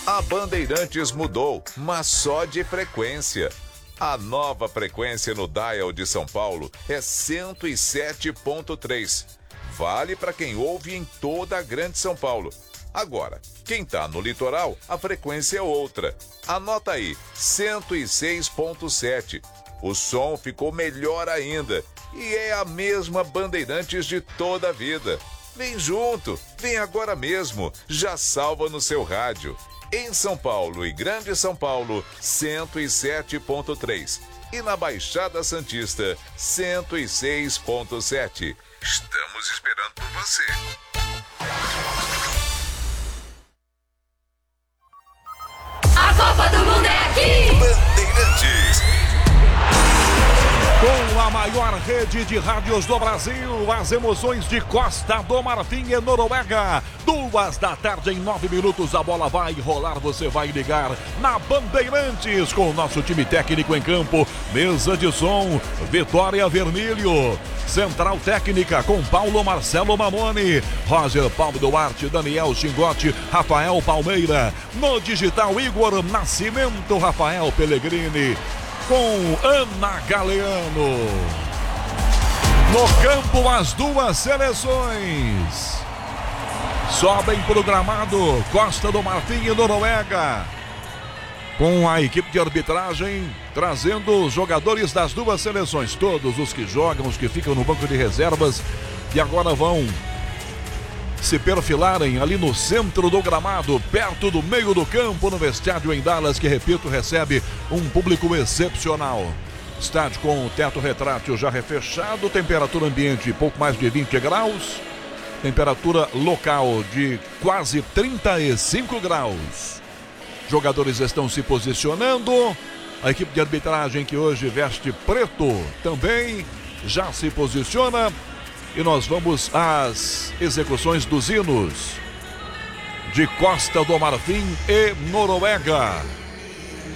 A Bandeirantes mudou, mas só de frequência. A nova frequência no dial de São Paulo é 107.3. Vale para quem ouve em toda a Grande São Paulo. Agora, quem tá no litoral, a frequência é outra. Anota aí, 106.7. O som ficou melhor ainda e é a mesma Bandeirantes de toda a vida. Vem junto, vem agora mesmo, já salva no seu rádio. Em São Paulo e Grande São Paulo, 107.3. E na Baixada Santista, 106.7. Estamos esperando por você. A Copa do Mundo é aqui! Bandeirantes. Com a maior rede de rádios do Brasil, as emoções de Costa do Marfim e Noruega. 14h, em 9 minutos, a bola vai rolar, você vai ligar na Bandeirantes com o nosso time técnico em campo. Mesa de som, Vitória Vermelho. Central técnica com Paulo Marcelo Mamoni, Roger Paulo Duarte, Daniel Chingote, Rafael Palmeira. No digital, Igor Nascimento, Rafael Pellegrini. Com Ana Galeano. No campo, as duas seleções. Sobem pro gramado Costa do Marfim e Noruega. Com a equipe de arbitragem trazendo os jogadores das duas seleções. Todos os que jogam, os que ficam no banco de reservas. E agora vão se perfilarem ali no centro do gramado, perto do meio do campo, no estádio em Dallas, que, repito, recebe um público excepcional. Estádio com o teto retrátil já refechado, temperatura ambiente pouco mais de 20 graus, temperatura local de quase 35 graus. Jogadores estão se posicionando, a equipe de arbitragem, que hoje veste preto, também já se posiciona. E nós vamos às execuções dos hinos de Costa do Marfim e Noruega.